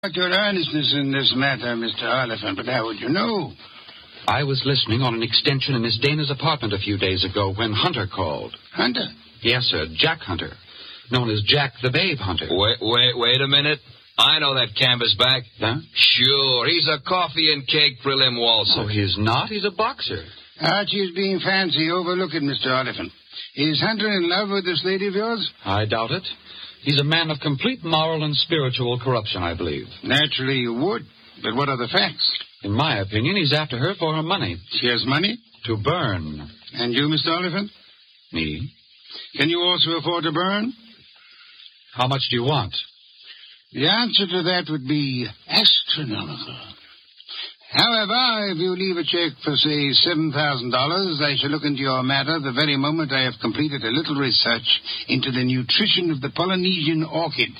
About your earnestness in this matter, Mr. Oliphant, but how would you know? I was listening on an extension in Miss Dana's apartment a few days ago when Hunter called. Hunter? Yes, sir, Jack Hunter, known as Jack the Babe Hunter. Wait a minute. I know that canvasback. Huh? Sure, he's a coffee and cake prelim waltzer. Oh, he's not. He's a boxer. Archie is being fancy. Overlook it, Mr. Oliphant. Is Hunter in love with this lady of yours? I doubt it. He's a man of complete moral and spiritual corruption, I believe. Naturally you would. But what are the facts? In my opinion, he's after her for her money. She has money? To burn. And you, Mr. Oliphant? Me? Can you also afford to burn? How much do you want? The answer to that would be astronomical. However, if you leave a check for, say, $7,000, I shall look into your matter the very moment I have completed a little research into the nutrition of the Polynesian orchid.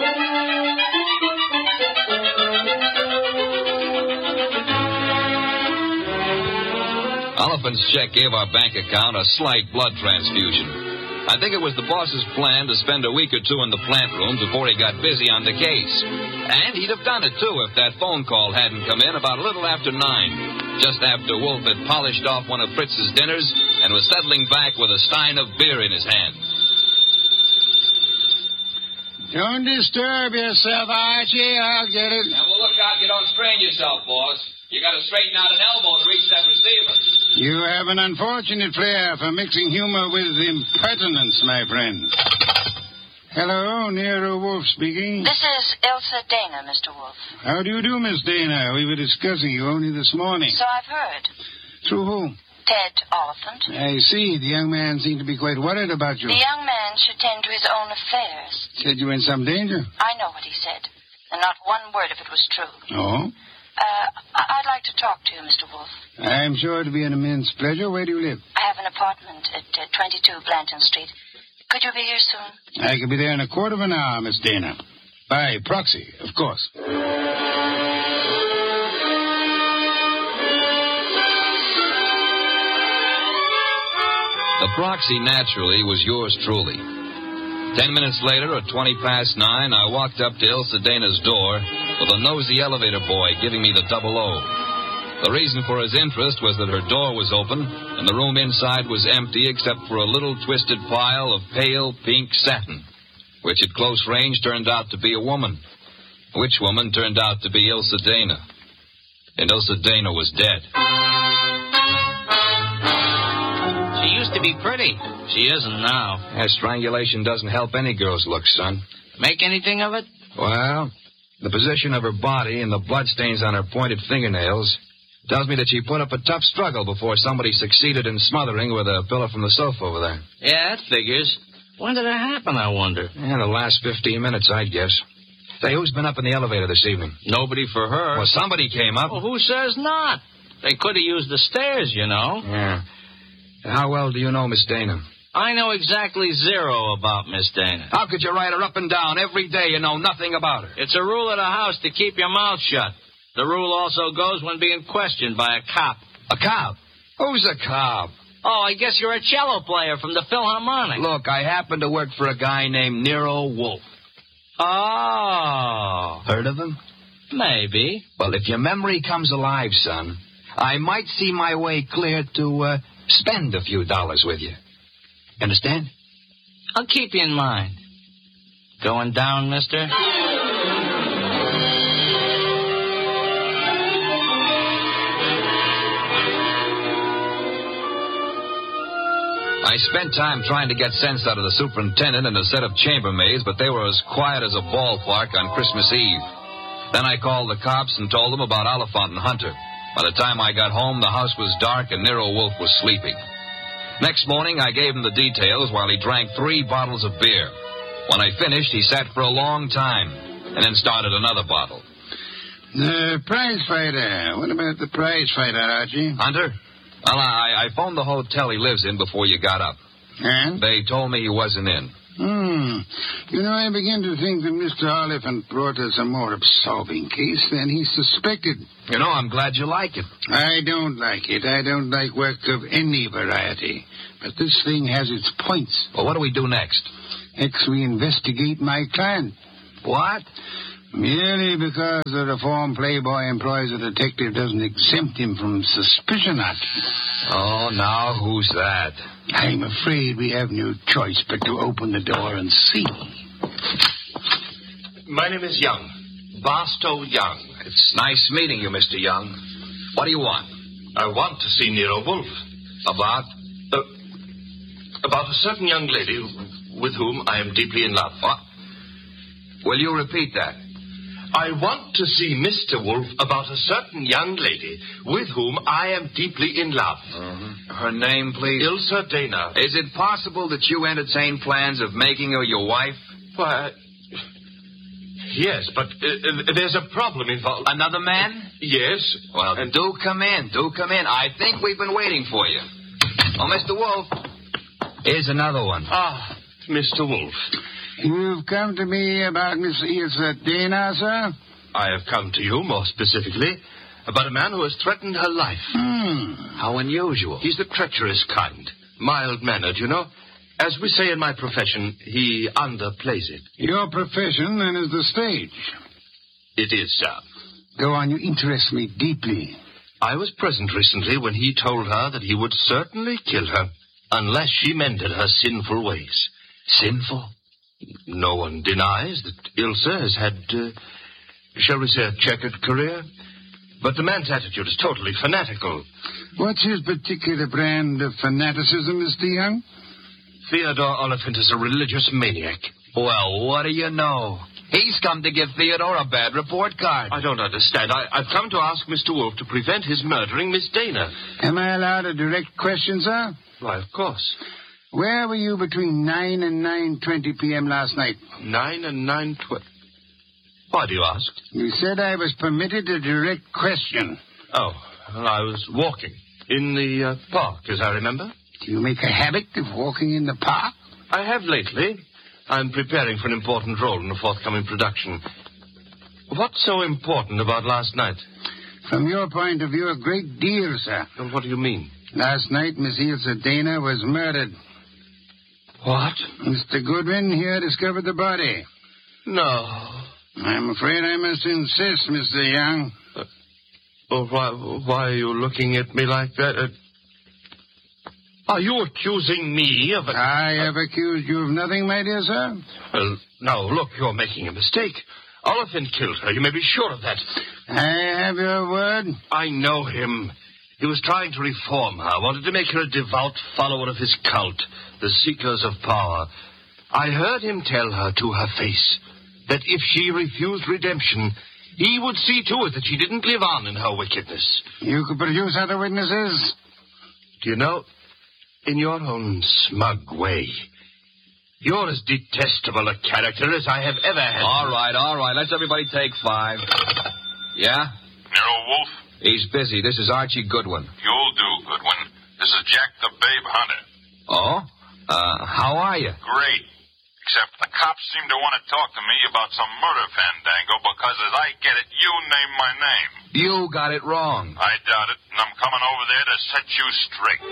Oliphant's check gave our bank account a slight blood transfusion. I think it was the boss's plan to spend a week or two in the plant room before he got busy on the case. And he'd have done it, too, if that phone call hadn't come in about a little after 9, just after Wolf had polished off one of Fritz's dinners and was settling back with a stein of beer in his hand. Don't disturb yourself, Archie. I'll get it. Now, well, look out you don't strain yourself, boss. You got to straighten out an elbow to reach that receiver. You have an unfortunate flair for mixing humor with impertinence, my friend. Hello, Nero Wolf speaking. This is Ilsa Dana, Mr. Wolf. How do you do, Miss Dana? We were discussing you only this morning. So I've heard. Through whom? Ted Oliphant. I see. The young man seemed to be quite worried about you. The young man should tend to his own affairs. Said you were in some danger? I know what he said, and not one word of it was true. Oh? I'd like to talk to you, Mr. Wolf. I'm sure it'll be an immense pleasure. Where do you live? I have an apartment at 22 Blanton Street. Could you be here soon? I could be there in a quarter of an hour, Miss Dana. By proxy, of course. The proxy, naturally, was yours truly. 10 minutes later, at 20 past 9, I walked up to Ilsa Dana's door with a nosy elevator boy giving me the 00. The reason for his interest was that her door was open and the room inside was empty except for a little twisted pile of pale pink satin, which at close range turned out to be a woman. Which woman turned out to be Ilsa Dana. And Ilsa Dana was dead. She used to be pretty. She isn't now. Yeah, strangulation doesn't help any girl's looks, son. Make anything of it? Well, the position of her body and the bloodstains on her pointed fingernails tells me that she put up a tough struggle before somebody succeeded in smothering with a pillow from the sofa over there. Yeah, that figures. When did it happen, I wonder? Yeah, the last 15 minutes, I'd guess. Say, who's been up in the elevator this evening? Nobody for her. Well, somebody came up. Well, who says not? They could have used the stairs, you know. Yeah. How well do you know Miss Dana? I know exactly zero about Miss Dana. How could you ride her up and down every day and know nothing about her? It's a rule of the house to keep your mouth shut. The rule also goes when being questioned by a cop. A cop? Who's a cop? Oh, I guess you're a cello player from the Philharmonic. Look, I happen to work for a guy named Nero Wolf. Oh. Heard of him? Maybe. Well, if your memory comes alive, son, I might see my way clear to spend a few dollars with you. Understand? I'll keep you in mind. Going down, mister? I spent time trying to get sense out of the superintendent and a set of chambermaids, but they were as quiet as a ballpark on Christmas Eve. Then I called the cops and told them about Oliphant and Hunter. By the time I got home, the house was dark and Nero Wolf was sleeping. Next morning, I gave him the details while he drank 3 bottles of beer. When I finished, he sat for a long time and then started another bottle. The prize fighter. What about the prize fighter, Archie? Hunter? Well, I phoned the hotel he lives in before you got up. And? They told me he wasn't in. You know, I begin to think that Mr. Oliphant brought us a more absorbing case than he suspected. You know, I'm glad you like it. I don't like it. I don't like work of any variety. But this thing has its points. Well, what do we do next? Next, we investigate my client. What? Merely because the reformed playboy employs a detective doesn't exempt him from suspicion, Archie. Oh, now who's that? I'm afraid we have no choice but to open the door and see. My name is Young. Barstow Young. It's nice meeting you, Mr. Young. What do you want? I want to see Nero Wolfe. About? About a certain young lady with whom I am deeply in love. What? Will you repeat that? I want to see Mr. Wolfe about a certain young lady with whom I am deeply in love. Her name, please? Ilsa Dana. Is it possible that you entertain plans of making her your wife? Why, yes, but there's a problem involved. Another man? Yes. Well, do come in. Do come in. I think we've been waiting for you. Oh, Mr. Wolfe. Here's another one. Ah, Mr. Wolfe. You've come to me about Miss Ilsa Dana, sir? I have come to you, more specifically, about a man who has threatened her life. How unusual. He's the treacherous kind. Mild-mannered, you know. As we say in my profession, he underplays it. Your profession, then, is the stage. It is, sir. Go on, you interest me deeply. I was present recently when he told her that he would certainly kill her unless she mended her sinful ways. Sinful? No one denies that Ilsa has had, shall we say, a checkered career. But the man's attitude is totally fanatical. What's his particular brand of fanaticism, Mr. Young? Theodore Oliphant is a religious maniac. Well, what do you know? He's come to give Theodore a bad report card. I don't understand. I've come to ask Mr. Wolfe to prevent his murdering Miss Dana. Am I allowed a direct question, sir? Why, of course. Where were you between 9 and 9:20 p.m. last night? 9 and 9:20. Why do you ask? You said I was permitted a direct question. Oh, well, I was walking in the park, as I remember. Do you make a habit of walking in the park? I have lately. I'm preparing for an important role in a forthcoming production. What's so important about last night? From your point of view, a great deal, sir. Well, what do you mean? Last night, Miss Ilsa Dana was murdered. What? Mr. Goodwin here discovered the body. No. I'm afraid I must insist, Mr. Young. Why are you looking at me like that? Are you accusing me of... I have accused you of nothing, my dear sir. Well, now, look, you're making a mistake. Oliphant killed her. You may be sure of that. I have your word. I know him. He was trying to reform her, wanted to make her a devout follower of his cult, the Seekers of Power. I heard him tell her to her face that if she refused redemption, he would see to it that she didn't live on in her wickedness. You could produce other witnesses? Do you know, in your own smug way, you're as detestable a character as I have ever had. All right. Let's everybody take 5. Yeah? Nero Wolfe? He's busy. This is Archie Goodwin. You'll do, Goodwin. This is Jack the Babe Hunter. Oh? How are you? Great. Except the cops seem to want to talk to me about some murder fandango because, as I get it, you named my name. You got it wrong. I doubt it, and I'm coming over there to set you straight.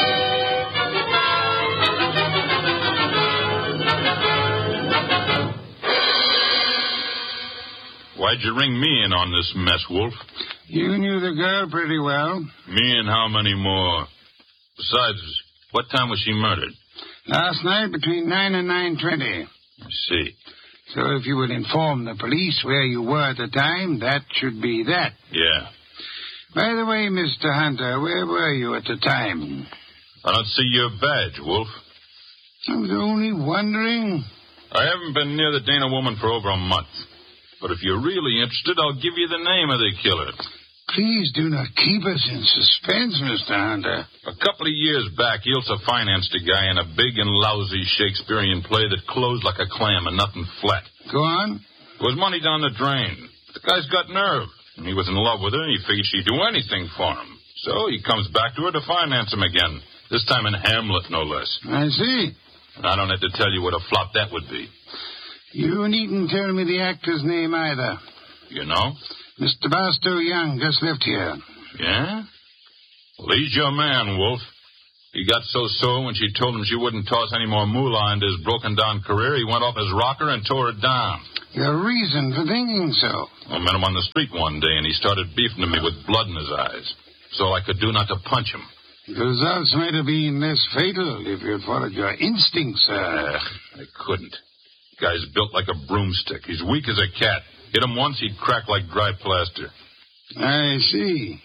Why'd you ring me in on this mess, Wolfe? You knew the girl pretty well. Me and how many more? Besides, what time was she murdered? Last night between 9 and 9:20. I see. So if you would inform the police where you were at the time, that should be that. Yeah. By the way, Mr. Hunter, where were you at the time? I don't see your badge, Wolfe. I was only wondering. I haven't been near the Dana woman for over a month. But if you're really interested, I'll give you the name of the killer. Please do not keep us in suspense, Mr. Hunter. A couple of years back, Ilsa financed a guy in a big and lousy Shakespearean play that closed like a clam and nothing flat. Go on. It was money down the drain. The guy's got nerve. And he was in love with her, and he figured she'd do anything for him. So he comes back to her to finance him again. This time in Hamlet, no less. I see. And I don't have to tell you what a flop that would be. You needn't tell me the actor's name either. You know? Mr. Barstow Young just left here. Yeah? Well, he's your man, Wolfe. He got so sore when she told him she wouldn't toss any more moolah into his broken-down career, he went off his rocker and tore it down. Your reason for thinking so? I met him on the street one day, and he started beefing to me with blood in his eyes. So I could do not to punch him. The results might have been less fatal if you had followed your instincts, sir. I couldn't. The guy's built like a broomstick. He's weak as a cat. Hit him once, he'd crack like dry plaster. I see.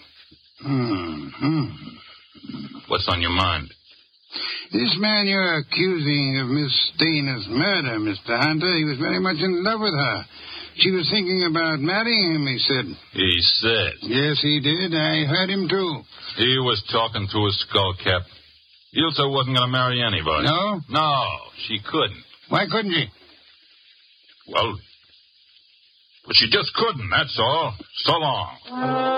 What's on your mind? This man you're accusing of Miss Dana's murder, Mr. Hunter, he was very much in love with her. She was thinking about marrying him, he said. He said? Yes, he did. I heard him, too. He was talking through his skull cap. Ilse wasn't going to marry anybody. No? No, she couldn't. Why couldn't she? Well, she just couldn't, that's all. So long.